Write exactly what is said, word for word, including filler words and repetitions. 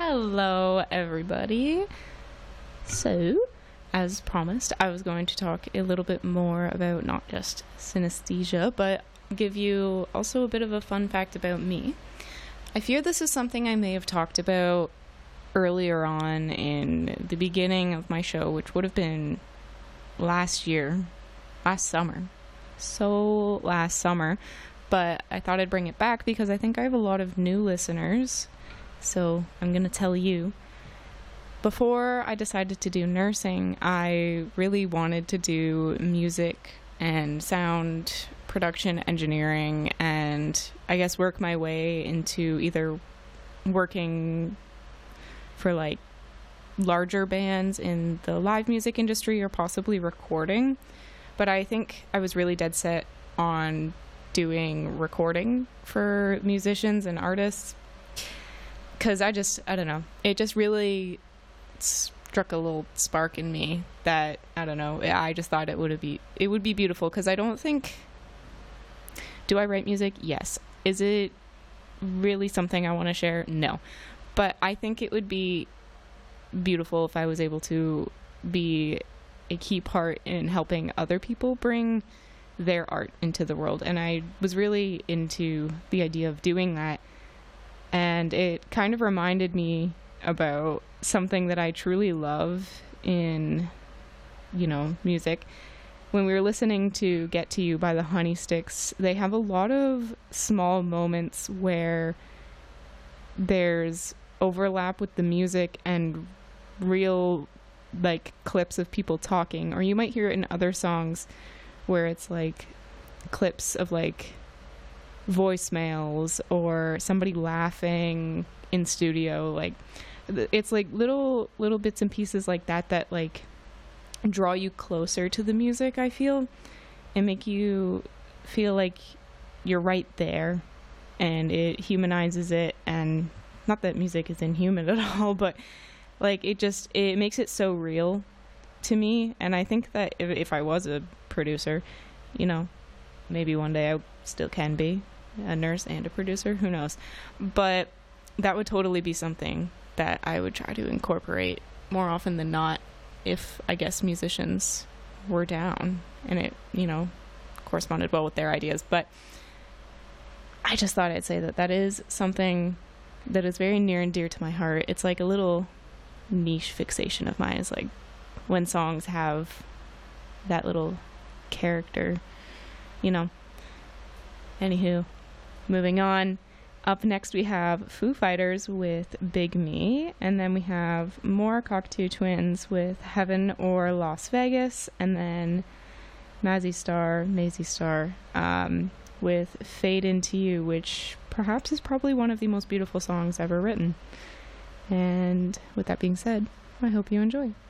Hello, everybody. So, as promised, I was going to talk a little bit more about not just synesthesia, but give you also a bit of a fun fact about me. I fear this is something I may have talked about earlier on in the beginning of my show, which would have been last year, last summer. So last summer. But I thought I'd bring it back because I think I have a lot of new listeners. So I'm going to tell you. Before I decided to do nursing, I really wanted to do music and sound production engineering and I guess work my way into either working for like larger bands in the live music industry or possibly recording. But I think I was really dead set on doing recording for musicians and artists because I just, I don't know, it just really struck a little spark in me that, I don't know, I just thought it would be, it would be beautiful because I don't think, do I write music? Yes. Is it really something I want to share? No. But I think it would be beautiful if I was able to be a key part in helping other people bring their art into the world. And I was really into the idea of doing that. And it kind of reminded me about something that I truly love in, you know, music. When we were listening to Get to You by the Honeysticks, they have a lot of small moments where there's overlap with the music and real, like, clips of people talking. Or you might hear it in other songs where it's, like, clips of, like, voicemails or somebody laughing in studio. Like, it's like little little bits and pieces like that that like draw you closer to the music, I feel, and make you feel like you're right there, and it humanizes it. And not that music is inhuman at all, but like it just it makes it so real to me. And I think that if, if I was a producer, you know, maybe one day I still can be a nurse and a producer, who knows, but that would totally be something that I would try to incorporate more often than not if, I guess, musicians were down and it, you know, corresponded well with their ideas. But I just thought I'd say that that is something that is very near and dear to my heart. It's like a little niche fixation of mine, is like when songs have that little character, you know. Anywho, moving on. Up next we have Foo Fighters with Big Me, and then we have more Cockatoo Twins with Heaven or Las Vegas, and then Mazzy Star, Mazzy Star, um, with Fade Into You, which perhaps is probably one of the most beautiful songs ever written. And with that being said, I hope you enjoy.